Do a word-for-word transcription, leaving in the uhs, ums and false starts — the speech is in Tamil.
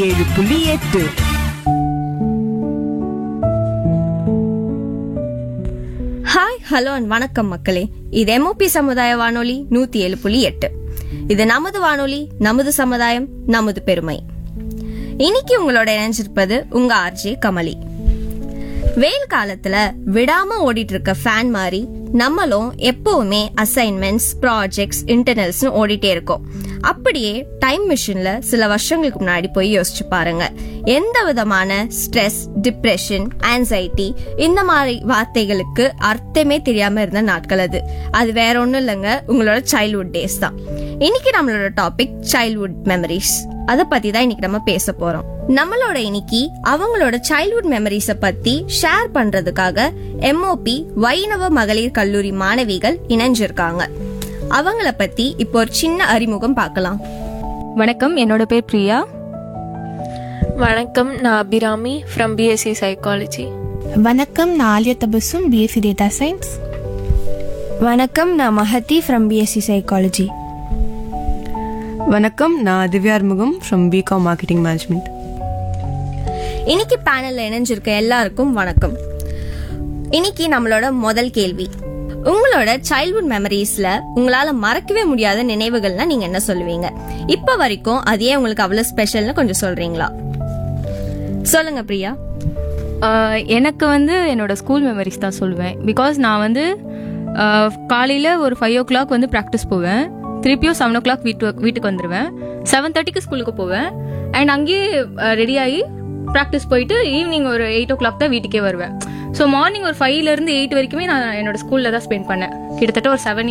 ஏழு புள்ளி எட்டு. ஹாய், ஹலோ அண்ட் வணக்கம் மக்களே. இது எம்ஓபி சமுதாய வானொலி நூத்தி ஏழு புள்ளி எட்டு. இது நமது வானொலி, நமது சமுதாயம், நமது பெருமை. இன்னைக்கு உங்களோட இணைஞ்சிருப்பது உங்க ஆர்ஜே கமலி. வெயில் காலத்துல விடாம ஓடிட்டு இருக்க ஃபேன் மாதிரி நம்மளும் எப்பவுமே அசைன்மெண்ட்ஸ், ப்ராஜெக்ட்ஸ், இன்டர்னல்ஸ் ஓடிட்டே இருக்கோம். அப்படியே டைம் மிஷின்ல சில வருஷங்களுக்கு முன்னாடி போய் யோசிச்சு பாருங்க. எந்த விதமான ஸ்ட்ரெஸ், டிப்ரெஷன், ஆன்சைட்டி இந்த மாதிரி வார்த்தைகளுக்கு அர்த்தமே தெரியாம இருந்த நாட்கள் அது. அது வேற ஒண்ணும் இல்லைங்க, உங்களோட சைல்ட்ஹுட் டேஸ் தான். இன்னைக்கு நம்மளோட டாபிக் சைல்ட்ஹுட் மெமரிஸ். அத பத்தி தான் இன்னைக்கு நம்ம பேச போறோம். நம்மளோட இன்னைக்கு அவங்களோட சைல்ட்ஹுட் மெமரிஸ பத்தி ஷேர் பண்றதுக்காக எம்ஓபி வைணவ மகளிர் கல்லூரி மாணவிகள் இணைஞ்சிருக்காங்க. அவங்கள பத்தி இப்போ ஒரு சின்ன அறிமுகம் பார்க்கலாம். வணக்கம், என்னோட பேர் பிரியா. வணக்கம், நான் அபிராமி ஃப்ரம் பிஎஸ்சி சைக்காலஜி. வணக்கம், நான் Alia Tabassum, BSc data science. வணக்கம், நான் மஹதி ஃப்ரம் பிஎஸ்சி சைக்காலஜி. வணக்கம், நான் Divya அர்முகம் from BCom marketing management. இன்னைக்கு பேனல்ல இணைஞ்சிருக்க எல்லாருக்கும் வணக்கம். இன்னைக்கு நம்மளோட முதல் கேள்வி, உங்களோட சைல்ட்ஹுட் மெமரிஸ்ல உங்களால மறக்கவே முடியாத நினைவுகள்னா நீங்க என்ன சொல்லுவீங்க? இப்ப வரைக்கும் அது ஏன் உங்களுக்கு அவ்வளவு ஸ்பெஷல்னு கொஞ்சம் சொல்றீங்களா? சொல்லுங்க பிரியா. எனக்கு வந்து என்னோட ஸ்கூல் மெமரிஸ் தான் சொல்லுவேன். பிகாஸ் நான் வந்து காலையில் ஒரு ஃபைவ் ஓ கிளாக் வந்து ப்ராக்டிஸ் போவேன். திருப்பியும் செவன் ஓ கிளாக் வீட்டு வீட்டுக்கு வந்துடுவேன். செவன் தேர்ட்டிக்கு ஸ்கூலுக்கு போவேன். அண்ட் அங்கேயே ரெடி ஆகி ப்ராக்டிஸ் போயிட்டு ஈவினிங் ஒரு எயிட் ஓ கிளாக் தான் வீட்டுக்கே வருவேன். ஸோ மார்னிங் ஒரு ஃபைவ்லேருந்து எயிட் வரைக்குமே நான் என்னோட ஸ்கூலில் தான் ஸ்பெண்ட் பண்ணேன். கிட்டத்தட்ட ஒரு செவன்